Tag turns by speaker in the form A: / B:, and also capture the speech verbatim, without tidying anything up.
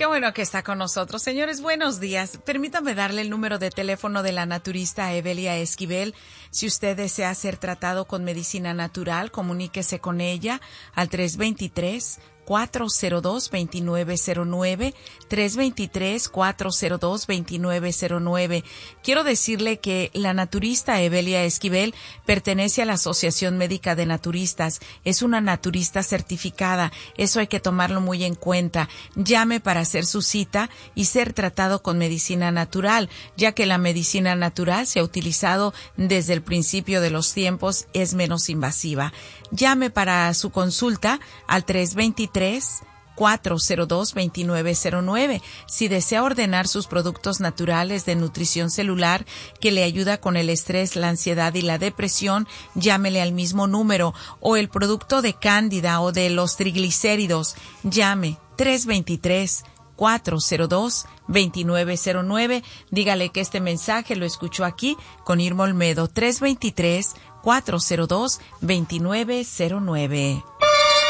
A: Qué bueno que está con nosotros. Señores, buenos días. Permítame darle el número de teléfono de la naturista Evelia Esquivel. Si usted desea ser tratado con medicina natural, comuníquese con ella al tres dos tres, cuatro cero dos, dos nueve cero nueve, tres dos tres, cuatro cero dos, dos nueve cero nueve. Quiero decirle que la naturista Evelia Esquivel pertenece a la Asociación Médica de Naturistas. Es una naturista certificada. Eso hay que tomarlo muy en cuenta. Llame para hacer su cita y ser tratado con medicina natural, ya que la medicina natural se ha utilizado desde el principio de los tiempos, es menos invasiva. Llame para su consulta al tres dos tres, cuatro cero dos, dos nueve cero nueve. Si desea ordenar sus productos naturales de nutrición celular que le ayuda con el estrés, la ansiedad y la depresión, llámele al mismo número. O el producto de Cándida o de los triglicéridos, llame tres dos tres, cuatro cero dos, dos nueve cero nueve. Dígale que este mensaje lo escuchó aquí con Irma Olmedo. tres dos tres, cuatro cero dos, dos nueve cero nueve.